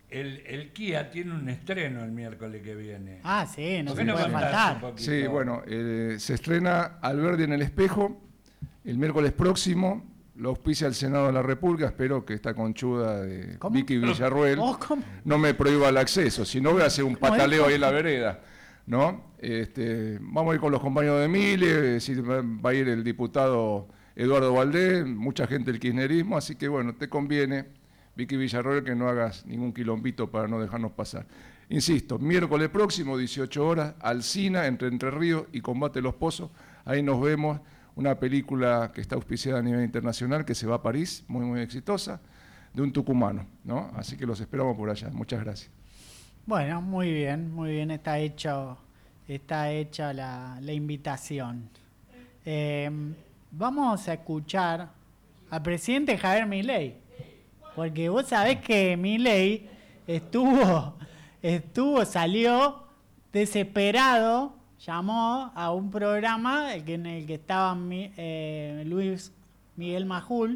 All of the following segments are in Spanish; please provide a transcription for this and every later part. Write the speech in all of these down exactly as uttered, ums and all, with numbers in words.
el, el Kia tiene un estreno el miércoles que viene. Ah, sí, no ¿Por se qué no puede contás faltar. un poquito? Sí, bueno, eh, se estrena Alberdi en el espejo el miércoles próximo. Lo auspicia el Senado de la República. Espero que esta conchuda de ¿Cómo? Vicky Villarruel Oh, ¿cómo? no me prohíba el acceso. Si no, voy a hacer un ¿Cómo pataleo es? ahí en la vereda, ¿no? Este, vamos a ir con los compañeros de Mille, eh, si va va a ir el diputado Eduardo Valdés, mucha gente del kirchnerismo, así que bueno, te conviene, Vicky Villarruel, que no hagas ningún quilombito para no dejarnos pasar. Insisto, miércoles próximo, dieciocho horas, Alsina, entre Entre Ríos y Combate Los Pozos, ahí nos vemos. Una película que está auspiciada a nivel internacional, que se va a París, muy, muy exitosa, de un tucumano, ¿no? Así que los esperamos por allá. Muchas gracias. Bueno, muy bien, muy bien, está hecho, está hecha la, la invitación. Eh, vamos a escuchar al presidente Javier Milei, porque vos sabés que Milei estuvo, estuvo, salió desesperado. Llamó a un programa en el que estaban eh, Luis Miguel Majul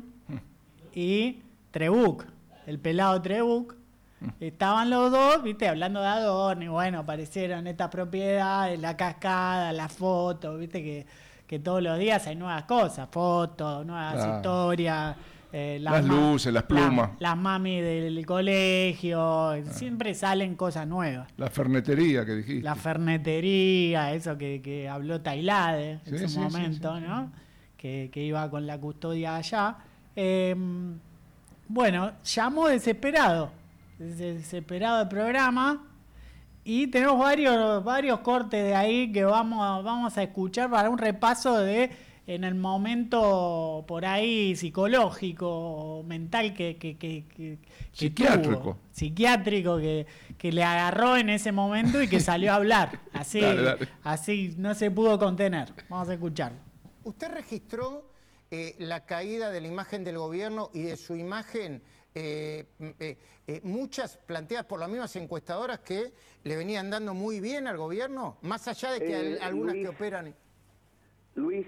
y Trebuch, el pelado Trebuch. Estaban los dos, viste, hablando de Adorno, y bueno, aparecieron estas propiedades, la cascada, las fotos, viste, que, que todos los días hay nuevas cosas, fotos, nuevas Claro. historias. Eh, Las luces, las plumas. La, las mami del colegio, ah. siempre salen cosas nuevas. La fernetería que dijiste. La fernetería, eso que, que habló Tailade Sí, en su sí, momento, sí, sí, ¿no? Que, que iba con la custodia allá. Eh, bueno, llamó desesperado, desesperado el programa, y tenemos varios, varios cortes de ahí que vamos a, vamos a escuchar para un repaso de en el momento por ahí psicológico, mental que, que, que, que, que psiquiátrico, tuvo, psiquiátrico que, que le agarró en ese momento y que salió a hablar. Así, dale, dale. así no se pudo contener. Vamos a escucharlo. ¿Usted registró eh, la caída de la imagen del gobierno y de su imagen, eh, eh, eh, muchas planteadas por las mismas encuestadoras que le venían dando muy bien al gobierno, más allá de que Eh, al, algunas Luis, que operan? Luis,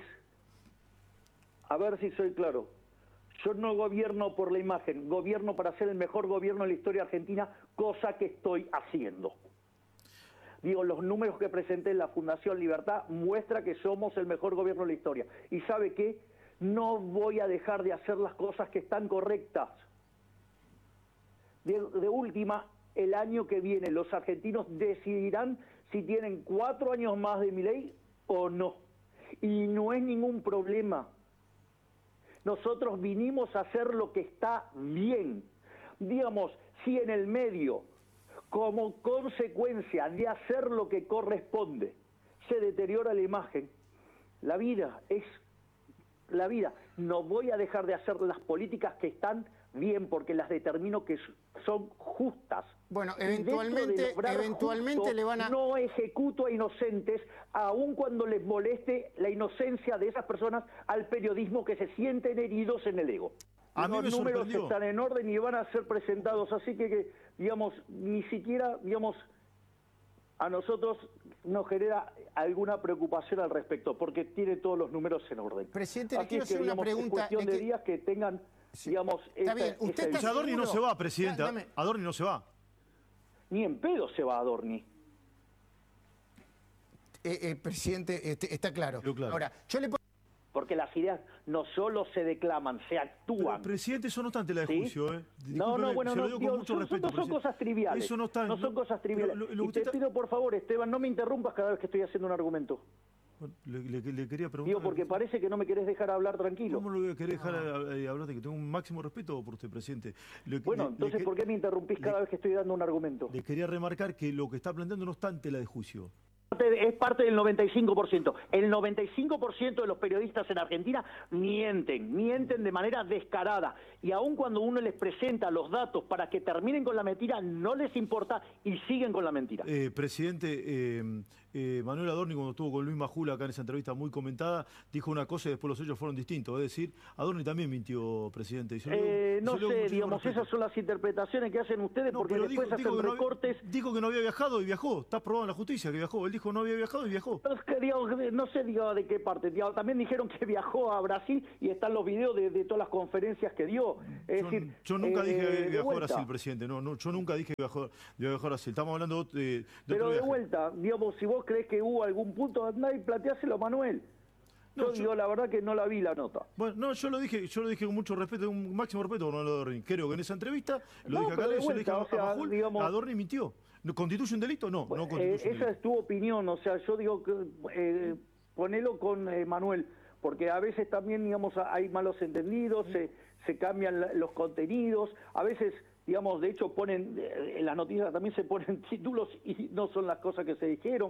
a ver si soy claro. Yo no gobierno por la imagen, gobierno para ser el mejor gobierno de la historia argentina, cosa que estoy haciendo. Digo, los números que presenté en la Fundación Libertad muestra que somos el mejor gobierno de la historia. ¿Y sabe qué? No voy a dejar de hacer las cosas que están correctas. De, de última, el año que viene los argentinos decidirán si tienen cuatro años más de Milei o no. Y no es ningún problema. Nosotros vinimos a hacer lo que está bien. Digamos, si en el medio, como consecuencia de hacer lo que corresponde, se deteriora la imagen, la vida es la vida. No voy a dejar de hacer las políticas que están bien porque las determino que son justas. Bueno, Y eventualmente, dentro de lograr eventualmente justo, le van a... no ejecuto a inocentes, aun cuando les moleste la inocencia de esas personas al periodismo que se sienten heridos en el ego. A mí me Los números sorprendió. están en orden y van a ser presentados, así que, que digamos, ni siquiera, digamos, a nosotros nos genera alguna preocupación al respecto, porque tiene todos los números en orden. Presidente, le Así quiero que, hacer una digamos, pregunta, es cuestión le de que- días que tengan, Sí. digamos, Está esa- bien, usted esa- está Pues Adorni no seguro? se va, presidente. Da- dame- Adorni no se va. Ni en pedo se va Adorni. Eh, eh, presidente, este, está claro. Quedó claro. Ahora, yo le... Porque las ideas no solo se declaman, se Pero, actúan. presidente, eso no está ante la de ¿Sí? juicio, ¿eh? No, Discúlpeme, no, bueno, se no, lo digo digo, con mucho son, respeto, son presidente. cosas triviales. Eso no está... No son cosas triviales. Lo- lo- lo y que usted te está- pido, por favor, Esteban, no me interrumpas cada vez que estoy haciendo un argumento. Bueno, Le, le- le quería preguntar... Digo, porque parece que no me querés dejar hablar tranquilo. ¿Cómo lo voy a querer dejar eh, hablar de que tengo un máximo respeto por usted, presidente? Le- Bueno, le- le entonces, que- ¿por qué me interrumpís cada le- vez que estoy dando un argumento? Le quería remarcar que lo que está planteando no está ante la de juicio. Es parte del noventa y cinco por ciento. El noventa y cinco por ciento de los periodistas en Argentina mienten, mienten de manera descarada. Y aun cuando uno les presenta los datos para que terminen con la mentira, no les importa y siguen con la mentira. Eh, presidente, eh, eh, Manuel Adorni, cuando estuvo con Luis Majul acá en esa entrevista muy comentada, dijo una cosa y después los hechos fueron distintos. Es decir, Adorni también mintió, presidente. Y se lo digo- Eh, se no lo digo con sé, muchísimo digamos, respeto. esas son las interpretaciones que hen ustedes No, porque pero después dijo, dijo hacen que no había- recortes. dijo que no había viajado y viajó. Está probado en la justicia que viajó. Él dijo dijo no había viajado y viajó. No, que, digamos, no sé digamos, de qué parte. Digamos, también dijeron que viajó a Brasil y están los videos de, de todas las conferencias que dio. Es Yo, decir, yo nunca eh, dije que de viajó a vuelta. Brasil, presidente. No, no, yo nunca dije que viajó, viajó a Brasil. Estamos hablando de, de, de Pero otro de viaje. vuelta, digamos, si vos crees que hubo algún punto, andá y planteáselo a Manuel. No, yo, yo- digo, la verdad que no la vi la nota. Bueno, no, yo lo dije, yo lo dije con mucho respeto, un máximo respeto a Manuel Adorni. Creo que en esa entrevista, lo No, dije acá, pero de yo le dije a, vuelta, o sea, a Majul, digamos- Adorni mintió. ¿No ¿Constituye un delito? No, no Eh, constituye un esa delito. es tu opinión, o sea, yo digo que eh, ponelo con eh, Manuel, porque a veces también, digamos, hay malos entendidos, se, se cambian la- los contenidos, a veces, digamos, de hecho ponen, eh, en las noticias también se ponen títulos y no son las cosas que se dijeron.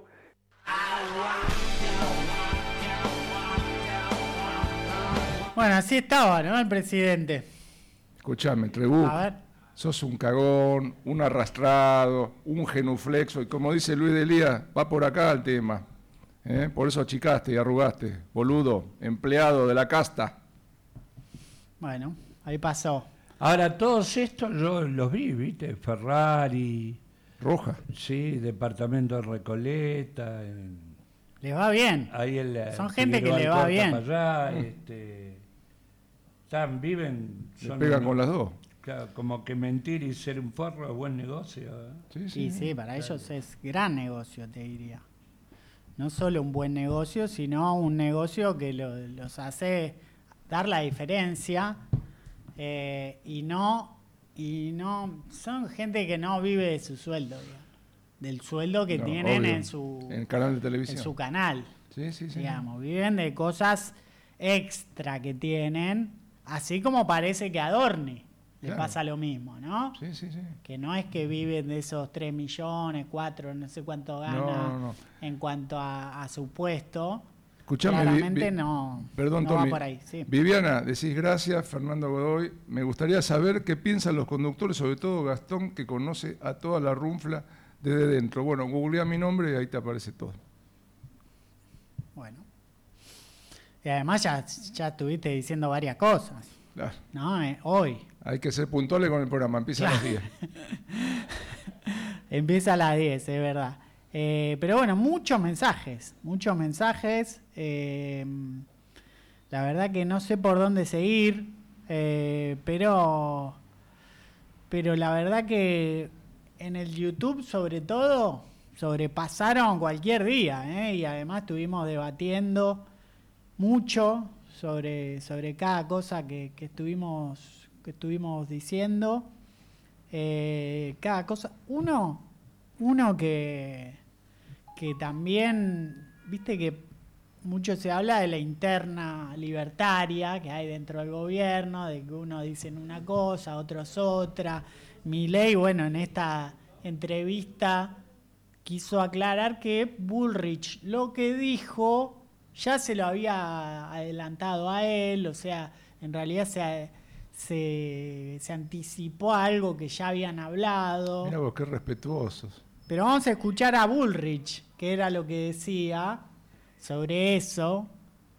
Bueno, así estaba, ¿no? El presidente. Escuchame, Trebú, A ver. sos un cagón, un arrastrado, un genuflexo, y como dice Luis de Elías, va por acá el tema. ¿eh? Por eso achicaste y arrugaste, boludo, empleado de la casta. Bueno, ahí pasó. Ahora, todos estos yo los vi, ¿viste? Ferrari, Roja. sí, Departamento de Recoleta, en- Les va bien. ahí el, Son el gente que Figueroa le va Alcorta bien. para allá, este, están, viven, Se son pegan unos- con las dos. claro, como que mentir y ser un forro es buen negocio. ¿eh? Sí, Sí, sí, para ellos es gran negocio, te diría. No solo un buen negocio, sino un negocio que lo- los hace dar la diferencia eh, y no y no son gente que no vive de su sueldo, digamos, del sueldo que No, tienen obvio. en su En el canal de en televisión. su canal, Sí, sí, sí. digamos, viven de cosas extra que tienen, así como parece que a Adorni le Claro. pasa lo mismo, ¿no? Sí, sí, sí. Que no es que viven de esos tres millones, cuatro, no sé cuánto gana No, no, no. en cuanto a, a su puesto. Escuchame, Vi- Claramente Vi- no, Perdón, no Tommy. va por ahí. Sí. Viviana, decís gracias, Fernando Godoy. Me gustaría saber qué piensan los conductores, sobre todo Gastón, que conoce a toda la runfla desde dentro. Bueno, googlea mi nombre y ahí te aparece todo. Bueno. Y además ya, ya estuviste diciendo varias cosas, Claro. ¿no? Eh, hoy. Hay que ser puntuales con el programa, empieza a las diez. Empieza a las diez, es verdad. Eh, pero bueno, muchos mensajes, muchos mensajes. eh, la verdad que no sé por dónde seguir, eh, pero, pero la verdad que en el YouTube sobre todo sobrepasaron cualquier día, ¿eh? Y además estuvimos debatiendo mucho sobre, sobre cada cosa que, que estuvimos, que estuvimos diciendo. Eh, cada cosa. Uno, uno que, que también, viste que mucho se habla de la interna libertaria que hay dentro del gobierno, de que unos dicen una cosa, otros otra. Milei, bueno, en esta entrevista quiso aclarar que Bullrich lo que dijo ya se lo había adelantado a él, o sea, en realidad se, se, se anticipó a algo que ya habían hablado. Mira vos, qué respetuosos. Pero vamos a escuchar a Bullrich, que era lo que decía sobre eso,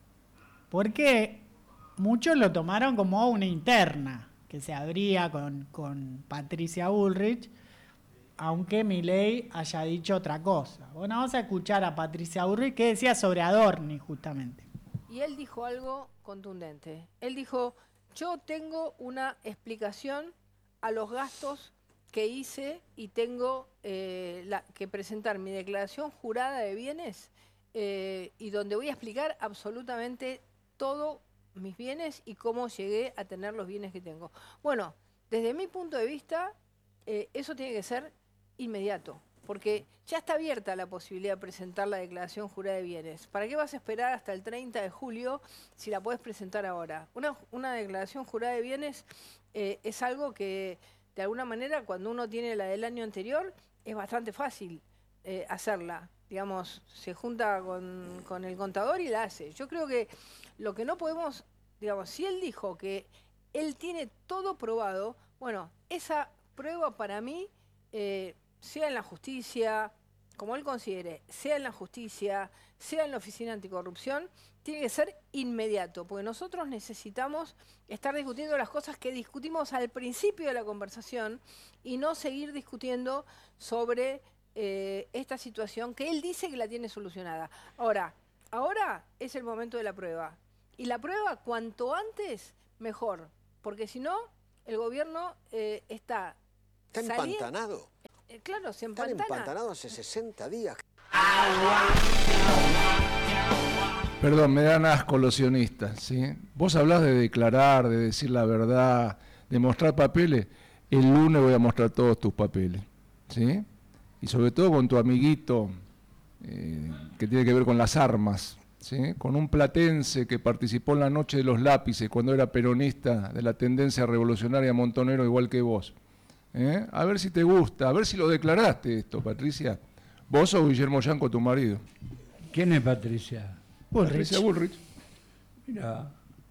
porque muchos lo tomaron como una interna que se abría con, con Patricia Bullrich, aunque Milei haya dicho otra cosa. Bueno, vamos a escuchar a Patricia Bullrich, que decía sobre Adorni, justamente. Y él dijo algo contundente. Él dijo, yo tengo una explicación a los gastos que hice y tengo eh, la, que presentar mi declaración jurada de bienes eh, y donde voy a explicar absolutamente todos mis bienes y cómo llegué a tener los bienes que tengo. Bueno, desde mi punto de vista, eh, eso tiene que ser inmediato, porque ya está abierta la posibilidad de presentar la declaración jurada de bienes. ¿Para qué vas a esperar hasta el treinta de julio si la puedes presentar ahora? Una, una declaración jurada de bienes eh, es algo que, de alguna manera, cuando uno tiene la del año anterior, es bastante fácil eh, hacerla. Digamos, se junta con, con el contador y la hace. Yo creo que lo que no podemos, digamos, si él dijo que él tiene todo probado, bueno, esa prueba para mí, eh, sea en la justicia, como él considere, sea en la justicia, sea en la Oficina Anticorrupción, tiene que ser inmediato, porque nosotros necesitamos estar discutiendo las cosas que discutimos al principio de la conversación y no seguir discutiendo sobre eh, esta situación que él dice que la tiene solucionada. Ahora, ahora es el momento de la prueba. Y la prueba, cuanto antes, mejor. Porque si no, el gobierno eh, está... Está sali- empantanado. Eh, claro, se Están empantana. empantanados hace sesenta días. Perdón, me dan asco los sionistas, ¿sí? Vos hablás de declarar, de decir la verdad, de mostrar papeles. El lunes voy a mostrar todos tus papeles, ¿sí? Y sobre todo con tu amiguito, eh, que tiene que ver con las armas, ¿sí? Con un platense que participó en la noche de los lápices cuando era peronista de la tendencia revolucionaria Montonero igual que vos. ¿Eh? A ver si te gusta, a ver si lo declaraste esto, Patricia. ¿Vos o Guillermo Yanco, tu marido? ¿Quién es Patricia? Bullrich. Patricia Bullrich. Mira,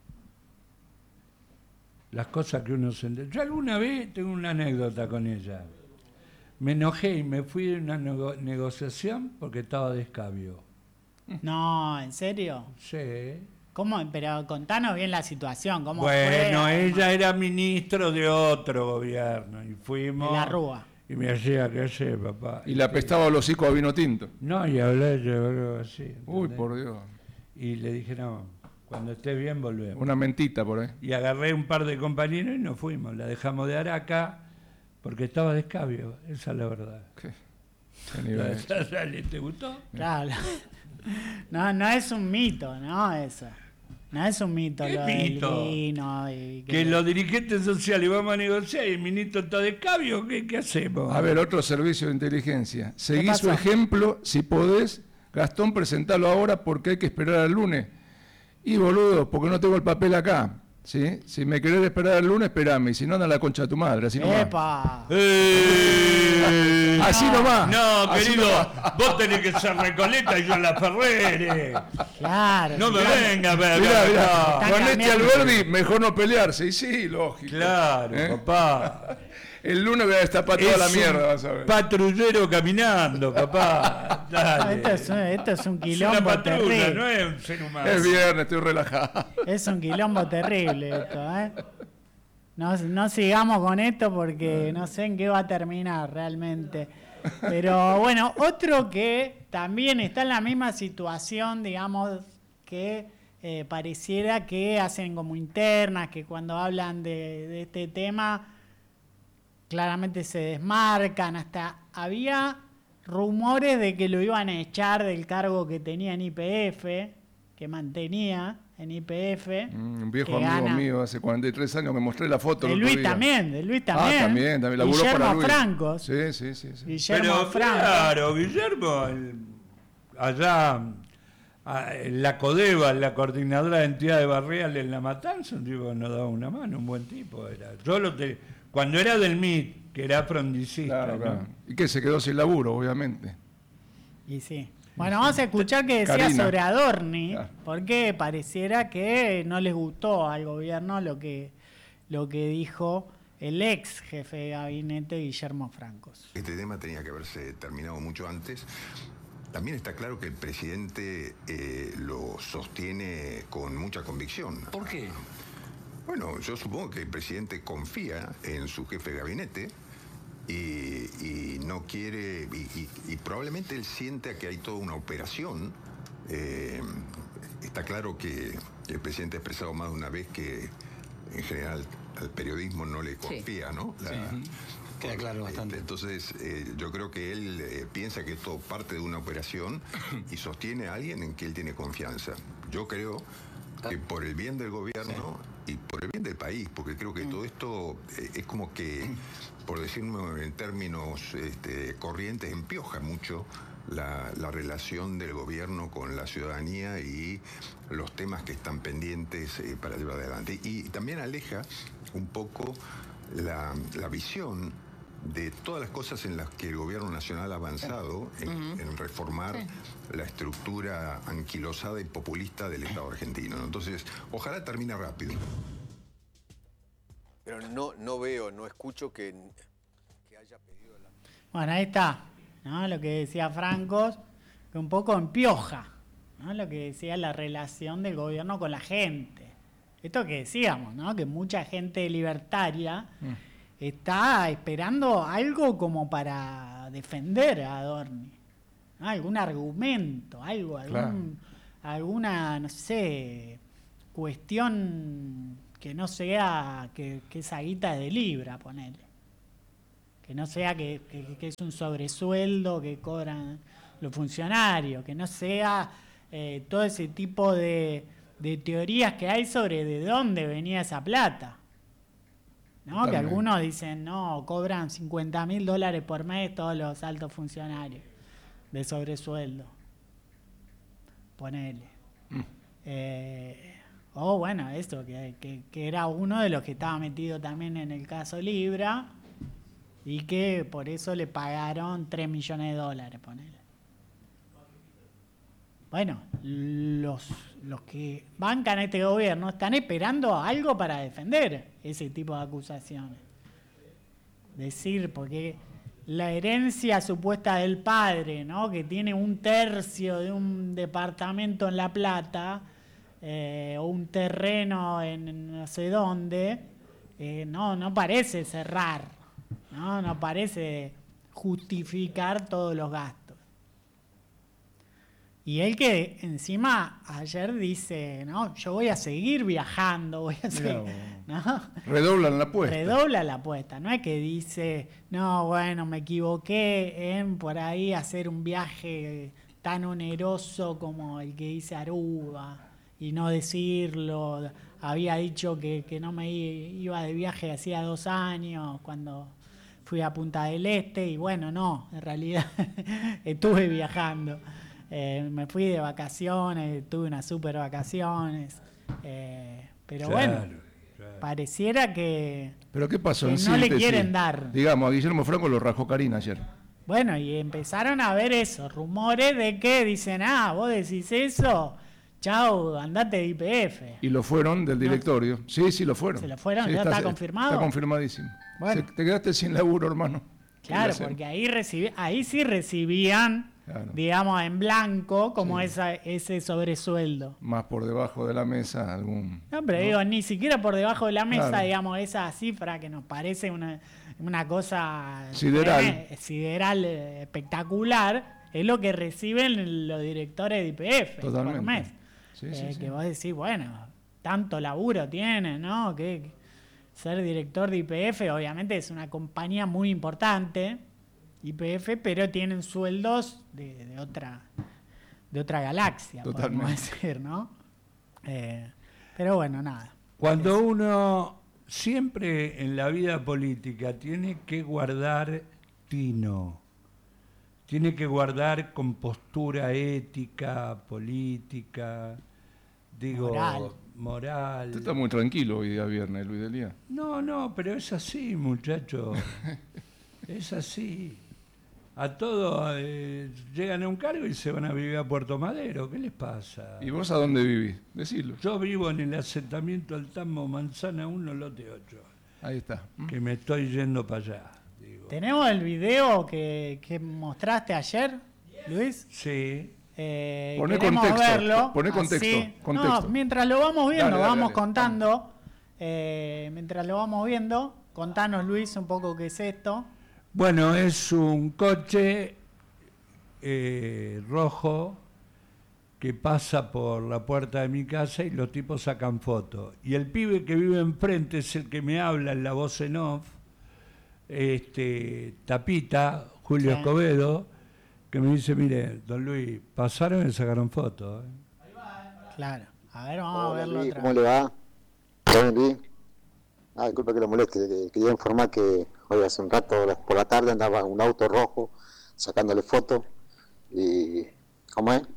las cosas que uno se... ente- Yo alguna vez tengo una anécdota con ella. Me enojé y me fui de una nego- negociación porque estaba de escabio. No, ¿en serio? Sí. ¿Cómo? Pero contanos bien la situación. ¿Cómo Bueno, fue? ella era ministro de otro gobierno y fuimos... De la Rúa. Y me hacía, ¿qué sé, papá? Y le apestaba los hocico a vino tinto. No, y hablé yo algo así. Uy, ¿entendés? por Dios. Y le dije, no, cuando estés bien volvemos. Una mentita por ahí. Y agarré un par de compañeros y nos fuimos. La dejamos de Araca porque estaba de escabio. Esa es la verdad. Qué, qué nivel. Dale, ¿te gustó? Claro. No, no es un mito, ¿no? Eso. No es un mito ¿Qué lo del mito? vino y Que los dirigentes sociales vamos a negociar y el ministro está de escabio, ¿qué, qué hacemos? A ver, otro servicio de inteligencia. Seguí su pasó? ejemplo, si podés. Gastón, presentalo ahora porque hay que esperar al lunes. Y boludo, porque no tengo el papel acá. ¿Sí? Si me querés esperar al lunes, esperame. Y si no, anda a la concha de tu madre. Así nomás. ¡Epa! ¡Eh! Así nomás. No, Así querido, nomás. vos tenés que ser Recoleta y yo la Ferrere. Claro. No me claro. venga a ver. Mirá, mirá. Están Con este cambiando. Alberdi, mejor no pelearse. Y sí, lógico. Claro, ¿Eh? papá. El lunes voy a destapar toda la Es mierda, un vas a ver. patrullero caminando, papá. Dale. Esto es, un- esto es un Es una quilombo patrulla, terrible. no es un ser humano. Es viernes, estoy relajado. Es un quilombo terrible esto, ¿eh? No, no sigamos con esto porque no sé en qué va a terminar realmente. Pero bueno, otro que también está en la misma situación, digamos, que eh, pareciera que hacen como internas, que cuando hablan de, de este tema claramente se desmarcan. Hasta había rumores de que lo iban a echar del cargo que tenía en Y P F, que mantenía en Y P F. Mm, Un viejo que amigo gana. mío, hace cuarenta y tres años, me mostré la foto. De el otro Luis día. también, de Luis también. Ah, también, también. Laburó Guillermo para Luis. Francos. Sí, sí, sí. sí. Guillermo Pero Francos. claro, Guillermo, el- allá a- en la CODEVA, la coordinadora de entidades barriales en La Matanza, un tipo que nos daba una mano, un buen tipo era. Yo lo te, cuando era del M I T, que era frondicista, Claro, ¿no? claro. Y que se quedó sin laburo, obviamente. Y sí. Bueno, vamos a escuchar qué decía Karina. sobre Adorni, Claro. porque pareciera que no les gustó al gobierno lo que, lo que dijo el ex jefe de gabinete Guillermo Francos. Este tema tenía que haberse terminado mucho antes. También está claro que el presidente eh, lo sostiene con mucha convicción. ¿Por qué? Bueno, yo supongo que el presidente confía en su jefe de gabinete y, y no quiere, y, y- y probablemente él sienta que hay toda una operación. Eh, está claro que el presidente ha expresado más de una vez que en general al periodismo no le confía, ¿no? La- Queda claro bastante. Entonces, eh, yo creo que él eh, piensa que esto parte de una operación y sostiene a alguien en que él tiene confianza. Yo creo que por el bien del gobierno y por el bien del país, porque creo que todo esto eh, es como que, por decirlo en términos este, corrientes, empioja mucho la, la relación del gobierno con la ciudadanía y los temas que están pendientes eh, para llevar adelante. Y, y también aleja un poco la, la visión de todas las cosas en las que el gobierno nacional ha avanzado en, en reformar la estructura anquilosada y populista del Estado argentino, ¿no? Entonces, ojalá termine rápido. Pero no, no veo, no escucho que, que haya pedido la... Bueno, ahí está, ¿no? Lo que decía Francos, que un poco empioja, ¿no? Lo que decía la relación del gobierno con la gente. Esto que decíamos, ¿no? Que mucha gente libertaria está esperando algo como para para defender a Adorni, ¿no? Algún argumento, algo, algún, Claro. alguna, no sé, cuestión que no sea que, que esa guita es de Libra, ponele. Que no sea que, que, que es un sobresueldo que cobran los funcionarios, que no sea eh, todo ese tipo de, de teorías que hay sobre de dónde venía esa plata. ¿No? Que Totalmente. algunos dicen, no, cobran cincuenta mil dólares por mes todos los altos funcionarios de sobresueldo. Ponele. Mm. Eh, o bueno, esto, que, que, que era uno de los que estaba metido también en el caso Libra y que por eso le pagaron tres millones de dólares, ponele. Bueno, los, los que bancan a este gobierno están esperando algo para defender ese tipo de acusaciones. Decir, porque la herencia supuesta del padre, ¿no? Que tiene un tercio de un departamento en La Plata, eh, o un terreno en no sé dónde, eh, no, no parece cerrar, ¿no? No parece justificar todos los gastos. Y él que encima ayer dice, no, yo voy a seguir viajando, voy a seguir, ¿no? Redoblan la apuesta. Redobla la apuesta, no es que dice, no, bueno, me equivoqué en por ahí hacer un viaje tan oneroso como el que hice a Aruba y no decirlo, había dicho que, que no me i- iba de viaje hacía dos años cuando fui a Punta del Este y bueno, no, en realidad estuve viajando. Eh, me fui de vacaciones, tuve unas super vacaciones, eh, pero Claro, bueno, claro. pareciera que, ¿Pero qué pasó? que En no le síntesis, quieren dar. Digamos, a Guillermo Franco lo rajó Karina ayer. Bueno, y empezaron a ver eso, rumores de que dicen, ah, vos decís eso, chau, andate de I P F. Y lo fueron del directorio. Sí, sí, lo fueron. ¿Se lo fueron? Sí, ¿Ya está confirmado? Está confirmadísimo. Bueno. Se- te quedaste sin laburo, hermano. ¿Qué le Claro, hacemos? porque ahí, recibi- ahí sí recibían, Claro. digamos, en blanco, como Sí. esa, ese sobresueldo. Más por debajo de la mesa, algún... No, pero digo, ni siquiera por debajo de la mesa, Claro. digamos, esa cifra que nos parece una, una cosa Sideral. treme- sideral, eh, espectacular, es lo que reciben los directores de I P F por Totalmente. mes. Sí, Eh, sí, sí. Que vos decís, bueno, tanto laburo tiene, ¿no? Que que ser director de I P F obviamente es una compañía muy importante, I P F, pero tienen sueldos de, de otra de otra galaxia, podemos Totalmente. decir, ¿no? Eh, pero bueno, nada. Cuando uno siempre en la vida política tiene que guardar tino, tiene que guardar compostura ética, política, digo, Moral. moral. Usted está muy tranquilo hoy día viernes, Luis Delía. No, no, pero es así, muchacho. Es así. A todos eh, llegan a un cargo y se van a vivir a Puerto Madero. ¿Qué les pasa? ¿Y vos a dónde vivís? Decilo. Yo vivo en el asentamiento Altamo Manzana uno, lote ocho, Ahí está. ¿Mm? que me estoy yendo para allá. Digo. ¿Tenemos el video que, que mostraste ayer, Luis? Sí. Eh, Poné queremos contexto, verlo. poné contexto, así. contexto. No, mientras lo vamos viendo, Dale, dale, vamos dale, contando. Eh, mientras lo vamos viendo, contanos, Luis, un poco qué es esto. Bueno, es un coche eh, rojo que pasa por la puerta de mi casa y los tipos sacan fotos. Y el pibe que vive enfrente es el que me habla en la voz en off, este, Tapita, Julio Sí. Escobedo, que me dice, mire, don Luis, pasaron y sacaron fotos. ¿eh? Claro. A ver, vamos a Hola, verlo Luis, otra ¿cómo vez. le va? ¿Todo bien, Luis? Ah, disculpa que lo moleste, le quería informar que hoy hace un rato por la tarde andaba un auto rojo sacándole fotos y... ¿cómo es?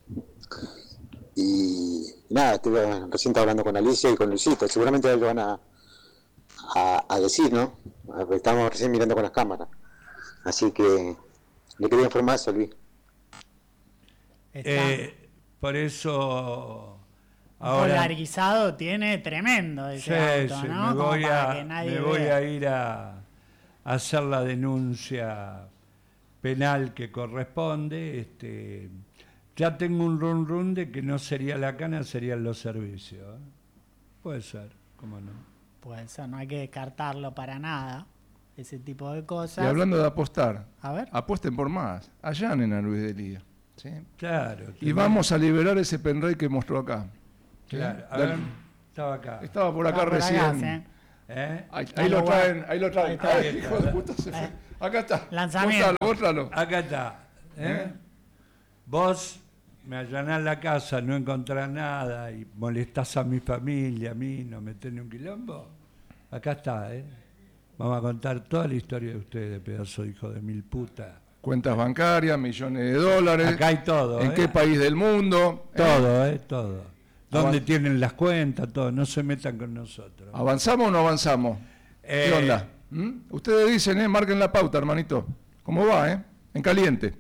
Y nada, estuve recién estaba hablando con Alicia y con Luisito, seguramente ellos van a, a, a decir, ¿no? Estamos recién mirando con las cámaras, así que le quería informar eso, Luis. Está Eh, por eso ahora polarizado, tiene tremendo ese sí, auto, sí, ¿no? me Como voy, para a, que nadie me voy vea. a ir a, a hacer la denuncia penal que corresponde. Este, ya tengo un run run de que no sería la cana, serían los servicios. ¿eh? Puede ser, cómo no. Puede ser, no hay que descartarlo para nada. ese tipo de cosas. Y hablando de apostar, a ver. apuesten por más, allanen a Luis Delía. ¿Sí? Claro. Y vamos a liberar ese pendrive que mostró acá. ¿Sí? Claro, a Dale. ver, estaba acá. Estaba por acá Estaba por recién. acá, ¿sí? ¿Eh? Ahí, ahí lo traen, ahí lo traen. Ahí está. Ay, hijo de puta, se fue. Acá está. Lanzamiento. Móstralo, móstralo. Acá está. ¿eh? ¿Eh? Vos me allanás la casa, no encontrás nada y molestás a mi familia, a mí, no me tenés un quilombo. Acá está, ¿eh? Vamos a contar toda la historia de ustedes, pedazo de hijo de mil putas. Cuentas bancarias, millones de dólares. Acá hay todo. ¿En ¿eh? qué país del mundo? Todo, ¿eh? Todo. ¿Dónde Avan- tienen las cuentas? Todo. No se metan con nosotros. ¿Avanzamos o no avanzamos? Eh, ¿Qué onda? ¿Mm? Ustedes dicen, ¿eh? Marquen la pauta, hermanito. ¿Cómo va, eh? En caliente.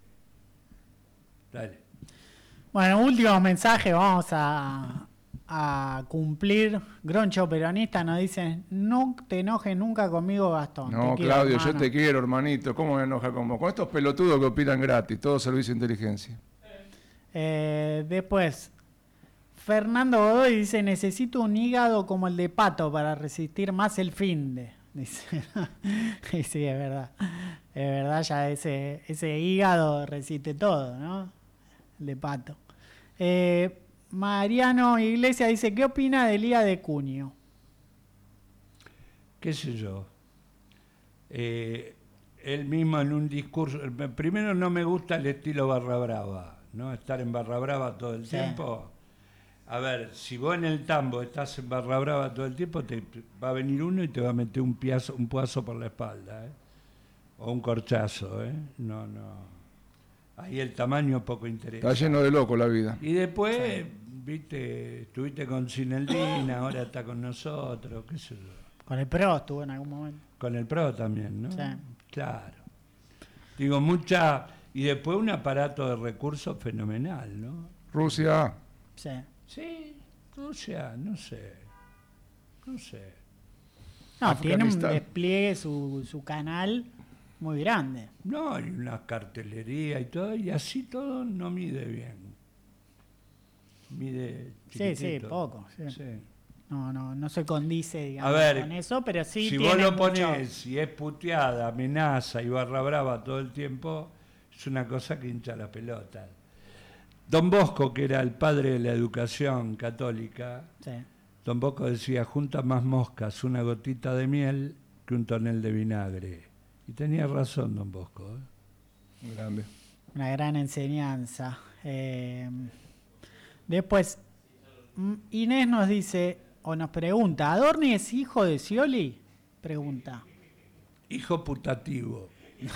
Dale. Bueno, último mensaje, vamos a, a cumplir. Groncho Peronista nos dice, no te enojes nunca conmigo, Gastón. No, Te quiero, Claudio, hermano. yo te quiero, hermanito. ¿Cómo me enoja con vos? Con estos pelotudos que opinan gratis, todo servicio de inteligencia. Eh, después, Fernando Godoy dice, necesito un hígado como el de Pato para resistir más el finde. Dice. Y sí, es verdad. Es verdad, ya ese, ese hígado resiste todo, ¿no? El de Pato. Eh, Mariano Iglesias dice, ¿qué opina del Día de Cuño? ¿Qué sé yo? Eh, él mismo en un discurso... Primero no me gusta el estilo Barra Brava, ¿no? Estar en Barra Brava todo el Sí. tiempo. A ver, si vos en el tambo estás en Barra Brava todo el tiempo, te va a venir uno y te va a meter un piazo, un puazo por la espalda, ¿eh? O un corchazo, ¿eh? No, no. Ahí el tamaño poco interesa. Está lleno de loco la vida. Y después, viste, estuviste con Cineldina, ahora está con nosotros, qué sé yo. Con el Pro estuvo en algún momento. Con el Pro también, ¿no? Sí. Claro. Digo, mucha... Y después un aparato de recursos fenomenal, ¿no? Rusia. Sí. Sí, Rusia, no sé. No sé. No, tiene un Afganistán. despliegue, su, su canal muy grande. No, hay una cartelería y todo, y así todo no mide bien. Mide Sí, sí, chiquitito. poco. Sí. Sí. No, no, no se condice, digamos, A ver, con eso, pero sí si tiene vos lo mucho- ponés, si es puteada, amenaza y barra brava todo el tiempo, es una cosa que hincha la pelota. Don Bosco, que era el padre de la educación católica, Sí. Don Bosco decía, junta más moscas una gotita de miel que un tonel de vinagre. Y tenía razón Don Bosco. ¿eh? Grande. Una gran enseñanza. Eh, después, mm, Inés nos dice, o nos pregunta, ¿Adorni es hijo de Scioli? Pregunta. Hijo putativo.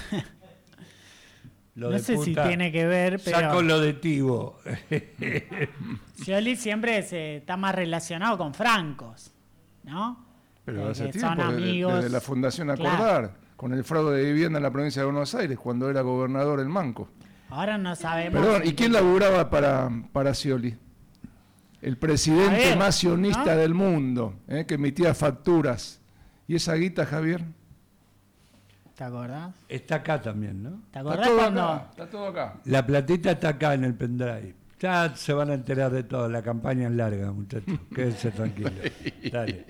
Lo No de sé si puta, tiene que ver, pero Saco lo de tivo. Scioli siempre se, está más relacionado con francos, ¿no? Pero Eh, hace que tiempo, son desde, amigos. desde la Fundación Claro. Acordar, con el fraude de vivienda en la provincia de Buenos Aires, cuando era gobernador el Manco. Ahora no sabemos. Perdón, ¿y quién laburaba para, para Scioli? El presidente Javier, más sionista ¿no? del mundo, ¿eh? Que emitía facturas. ¿Y esa guita, Javier? ¿Te acordás? Está acá también, ¿no? ¿Te Está acordás todo cuando acá, está todo acá. La platita está acá en el pendrive. Ya se van a enterar de todo. La campaña es larga, muchachos. Quédense tranquilos. Dale.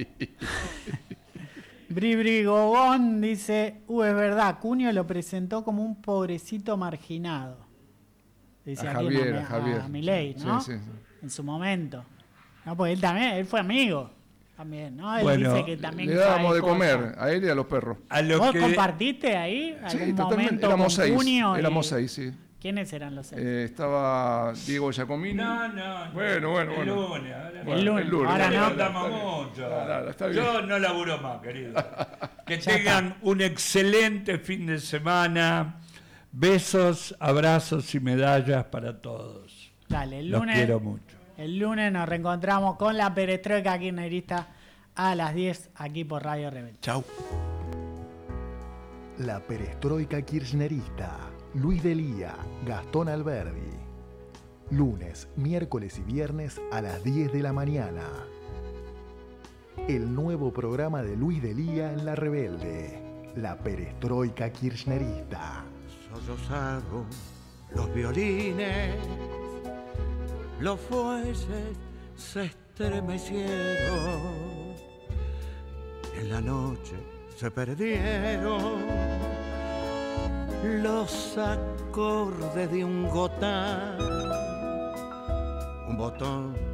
Bri Bri Gogón dice, uh, es verdad, Cunio lo presentó como un pobrecito marginado. Dice A aquí Javier, a, a Javier. a Milei, ¿no? Sí, sí, sí. En su momento. No, porque él también, él fue amigo. También, ¿no? Él Bueno, dice que también Le dábamos sabe de comer cosas. a él y a los perros. A lo ¿Vos que compartiste ahí Sí, algún totalmente. momento Éramos con seis. Cunio? y- Éramos seis, sí. ¿Quiénes eran los seis? Eh, estaba Diego Giacomini. No, no, no. Bueno, bueno, el bueno. lunes. Ahora Bueno, El lunes, ahora bueno, no. está Estamos bien. mucho. No, no, no, está bien. Yo no laburo más, querido. Que Ya tengan un excelente fin de semana. Besos, abrazos y medallas para todos. Dale, el Los lunes, quiero mucho. el lunes nos reencontramos con la perestroika kirchnerista a las diez aquí por Radio Rebelde. Chau. La perestroika kirchnerista. Luis Delía, Gastón Alberdi. Lunes, miércoles y viernes a las diez de la mañana. El nuevo programa de Luis Delía en La Rebelde. La perestroika kirchnerista. Sollozaron los violines, los fuelles se estremecieron. En la noche se perdieron los acordes de un gotán, un botón